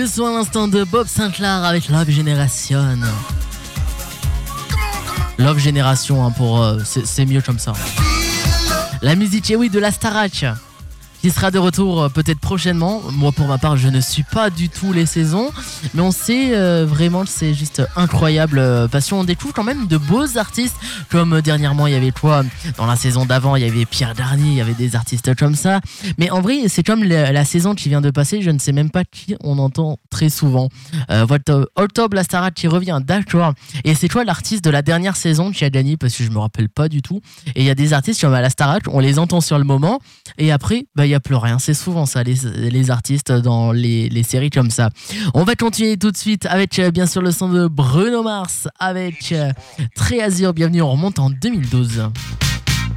Le son à l'instant de Bob Sinclair avec Love Generation. Love Generation, hein, c'est mieux comme ça. La musique, oui, de la Starac, qui sera de retour peut-être prochainement. Moi, pour ma part, je ne suis pas du tout les saisons, mais on sait vraiment que c'est juste incroyable parce qu'on découvre quand même de beaux artistes, comme dernièrement il y avait quoi dans la saison d'avant, il y avait Pierre Darny, il y avait des artistes comme ça. Mais en vrai, c'est comme la saison qui vient de passer, je ne sais même pas qui on entend très souvent. Octobre, la Starac qui revient, d'accord. Et c'est quoi l'artiste de la dernière saison qui a gagné, parce que je me rappelle pas du tout. Et il y a des artistes comme à la Starac, on les entend sur le moment, et après, il n'y a plus rien. C'est souvent ça, les artistes dans les séries comme ça. On va continuer tout de suite avec bien sûr le son de Bruno Mars avec Très Azur. Bienvenue, on remonte en 2012.